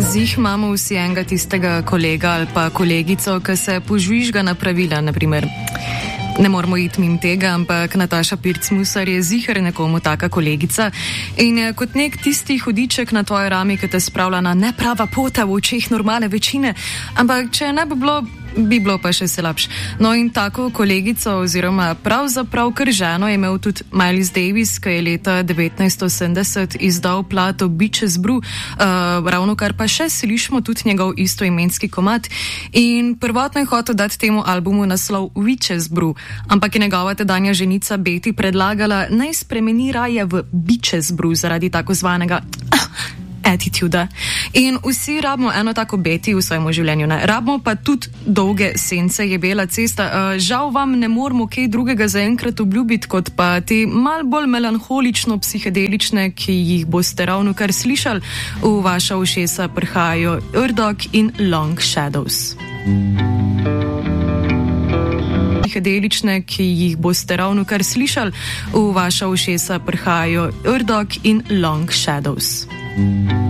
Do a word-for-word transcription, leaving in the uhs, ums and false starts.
Zih imamo vsi enega tistega kolega ali pa kolegico, ki se požvižga na pravila, naprimer. Ne moramo iti mimo tega, ampak Nataša Pirc-Musar je zihar nekomu taka kolegica in je kot nek tisti hudiček na tvoji rami, ki te spravlja na neprava pota v očeh normalne večine, ampak če ne bi bilo, bi bilo pa še slabše. No in tako kolegico oziroma pravzaprav kar ženo je imel tudi Miles Davis, ki je leta devetnajststo sedemdeset izdal plato Bitches Brew, uh, ravno kar pa še slišimo tudi njegov istoimenski komad in prvotno je hotel dati temu albumu naslov Witches Brew, ampak je njegova tedanja ženica Betty predlagala, naj spremeni raje v Bitches Brew zaradi tako zvanega attituda. In vsi rabimo eno tako Betty v svojem življenju. Ne? Rabimo pa tudi dolge sence, je bela cesta. Uh, žal vam ne moramo kaj drugega zaenkrat obljubiti, kot pa te mal bolj melanholično psihedelične, ki jih boste ravno kar slišali. V vaša ušesa prihajajo Urdog in Long Shadows. Psihedelične, ki jih boste ravno kar slišali. V vaša ušesa prihajajo Urdog in Long Shadows.